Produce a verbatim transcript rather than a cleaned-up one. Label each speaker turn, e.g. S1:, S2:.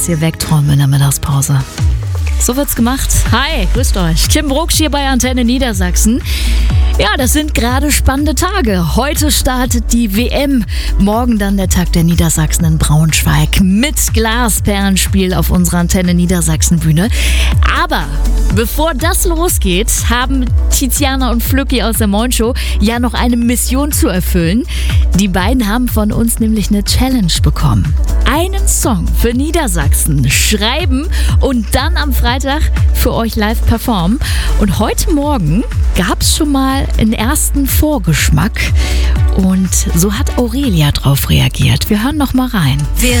S1: Hier wegträumen in der Mittagspause. So wird's gemacht. Hi, grüßt euch. Kim Brucksch hier bei Antenne Niedersachsen. Ja, das sind gerade spannende Tage. Heute startet die W M. Morgen dann der Tag der Niedersachsen in Braunschweig mit Glasperlenspiel auf unserer Antenne Niedersachsen Bühne. Aber bevor das losgeht, haben Tiziana und Flücki aus der Moin Show ja noch eine Mission zu erfüllen. Die beiden haben von uns nämlich eine Challenge bekommen. Einen Song für Niedersachsen schreiben und dann am Freitag für euch live performen. Und heute Morgen gab es schon mal einen ersten Vorgeschmack und so hat Aurelia drauf reagiert. Wir hören noch mal rein.
S2: Wir